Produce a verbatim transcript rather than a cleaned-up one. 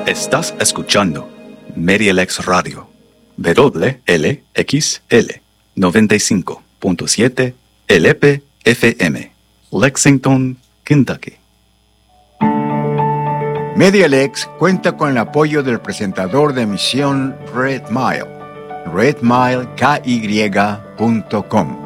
Estás escuchando MediaLX Radio, W L X L noventa y cinco punto siete L P F M, Lexington, Kentucky. MediaLX cuenta con el apoyo del presentador de emisión Red Mile, red mile k y punto com.